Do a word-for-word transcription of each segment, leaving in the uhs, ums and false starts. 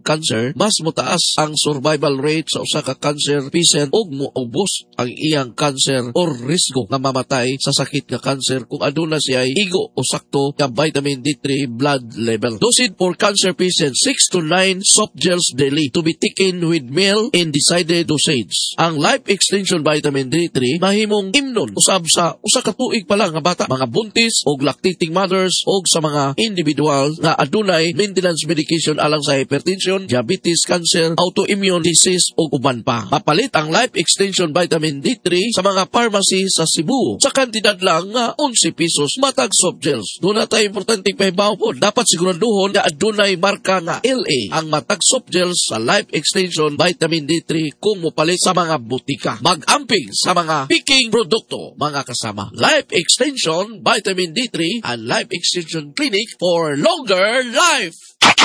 og cancer, mas motaas ang survival rate sa usa ka cancer patient ug moubos ang iyang cancer or risgo nga mamatay sa sakit nga cancer kung aduna siya igo o sakto nga vitamin D three blood level. Dosage for cancer patients, six to nine soft gels daily to be taken with meal in decided dosage. Ang life extension vitamin D three mahimong imnon usab sa usa ka tuig pa lang nga bata, mga buntis og lactating mothers og sa mga individual nga adunay maintenance medication alang sa hypertension, diabetes, cancer, autoimmune disease ug uban pa. Mapalit ang life extension vitamin D three sa mga pharmacy sa Cebu sa kantidad lang nga eleven pesos matag soft gels. Doon na tayo importanteng pahibaw po. Dapat siguraduhon na adunay marka nga L A ang matag soft gels sa life extension vitamin D three kung mopalit sa mga butika. Mag-amping sa mga picking produkto, mga kasama. Life extension vitamin D three and life extension clinic for longer life.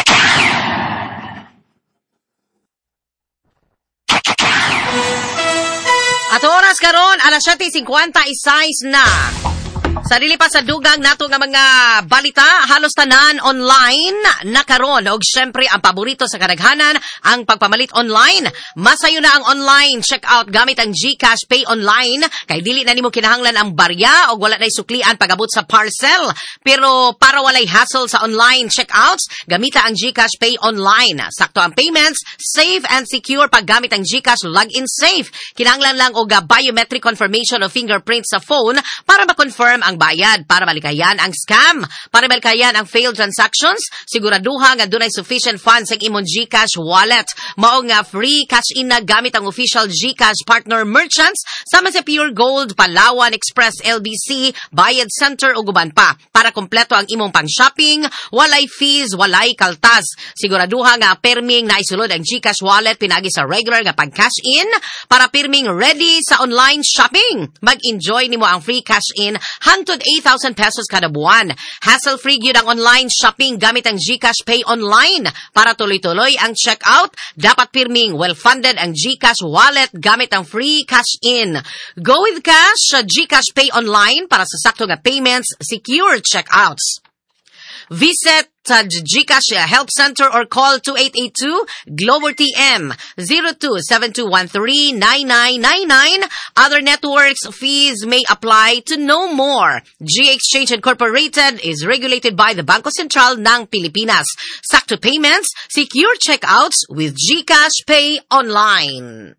At oras karon alas seven fifty-six na. Sa dili pa sa dugang nato nga mga balita, halos tanan online na karon og syempre ang paborito sa kadaghanan ang pagpamalit online. Masayo na ang online checkout gamit ang GCash Pay Online kay dili na nimo kinahanglan ang barya og wala nay suklian pag-abot sa parcel. Pero para walay hassle sa online checkouts, gamita ang GCash Pay Online. Sakto ang payments, safe and secure paggamit ang GCash Login Safe. Kinahanglan lang og biometric confirmation o fingerprint sa phone para ma-confirm ang bayad, para malikayan ang scam, para malikayan ang failed transactions. Siguraduha nga dunay sufficient funds ang imong GCash wallet. Mao nga free cash in na gamit ang official GCash partner merchants sama sa Pure Gold, Palawan Express, L B C, Bayad Center ug uban pa. Para kompleto ang imong pang-shopping, walay fees, walay kaltas. Siguraduha nga perming naisulod ang GCash wallet pinagi sa regular nga pag-cash in para perming ready sa online shopping. Mag-enjoy nimo ang free cash in hangtod eight thousand pesos kada buwan. Hassle-free gyud ang online shopping gamit ang GCash Pay Online. Para tuloy-tuloy ang checkout, dapat pirming well-funded ang GCash wallet gamit ang free cash in. Go with cash sa GCash Pay Online para sa sakto nga payments, secure checkouts. Visit sa GCash Help Center or call two eight eight two Glober T M zero two seven two one three nine nine nine nine. Other networks fees may apply to know more. G-Exchange Incorporated is regulated by the Bangko Sentral ng Pilipinas. Sakto payments, secure checkouts with GCash Pay Online.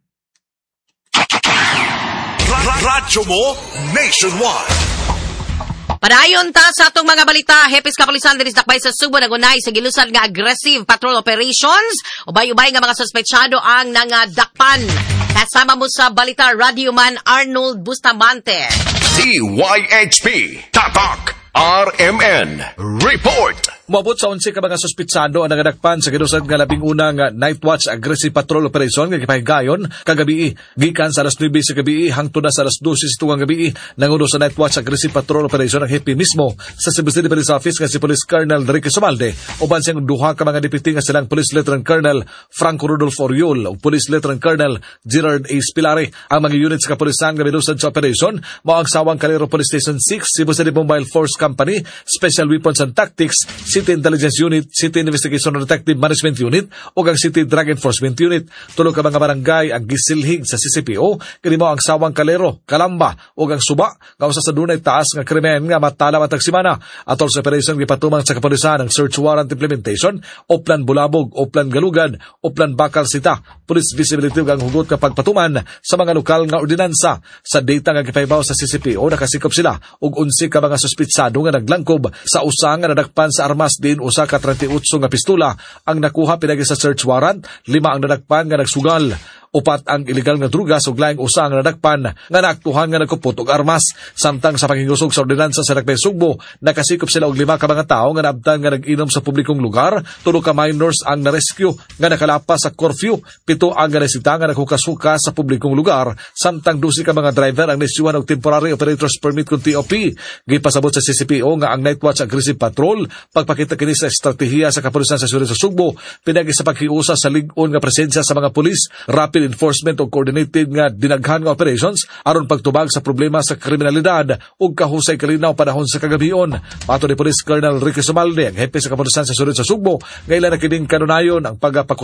Radyo mo nationwide. Padayon ta sa atong mga balita, Hepis Kapulisan diri sa Dakbay sa Subo nagunay sa gilusad nga aggressive patrol operations. Ubay-ubay nga mga suspetsado ang nangadakpan. Kasama mo sa balita Radio Man Arnold Bustamante. D Y H P Tatak R M N Report. Umabot sa onse ka mga suspitsado ang nagadakpan sa gilusad nga labing una nga night watch aggressive patrol operation nga gipahigayon kagabi gikan sa alas nine sa gabi hangtod na sa alas twelve sa tuwang gabi nanguno sa night watch aggressive patrol operation ang Happy mismo sa Cebu City Police Office nga si Police Colonel Ricky Sumalde uban siyang duha ka mga deputy nga silang Police Lieutenant Colonel Franco Rodolfo Oriol ug Police Lieutenant Colonel Gerard A. Spilare. Ang mga units ka pulisan nga milusad sa operation mao ang Sawang Calero Police Station six, Cebu City Mobile Force Company, Special Weapons and Tactics, City Intelligence Unit, City Investigation and Detective Management Unit o ang City Drug Enforcement Unit. Tulog ka mga barangay ang gisilhig sa C C P O kini mao ang Sawang Calero, Calamba o ang Suba nga usa sa dunay taas nga krimen nga matala matag semana. Atol sa operation gipatumang sa kapulisan ang search warrant implementation, Oplan Bulabog, Oplan Galugad, Oplan Bakal Sita, police visibility ang hugot kapag patuman sa mga lokal nga ordinansa. Sa data nga gipahibaw sa C C P O nakasikop sila og unsi ka mga suspitsado nga naglangkob sa usa nga nadakpan sa armas din usa ka thirty-eight nga pistola ang nakuha pinagi sa search warrant, lima ang nadakpan nga nagsugal. Upat ang illegal nga drugas ug laing usa ang nadakpan nga naaktuhan nga nagkupot og armas. Samtang sa pangingusog sa ordinansa sa Dakbay Sugbo, nakasikop sila og lima ka mga tawo nga naabtan nga nag-inom sa publikong lugar, tulo ka minors ang na-rescue nga nakalapas sa curfew, pito ang naresita nga naghukas-hukas sa publikong lugar, samtang dusi ka mga driver ang naisuan og temporary operators permit kung T O P. Gipasabot sa C C P O nga ang night watch aggressive patrol pagpakita kini sa estratehiya sa kapulisan sa Surigao sa Sugbo pinagi sa paghiusa sa lig-on nga presensya sa mga pulis, rapid enforcement o coordinated nga dinaghan nga operations aron pagtubag sa problema sa kriminalidad ug kahusay kalinaw panahon sa kagabion. Pato ni Police Colonel Ricky Sumalde, ang hepe sa kapulisan sa Surigao sa Sugbo, nga ila na kining kanunayon ang pagpakus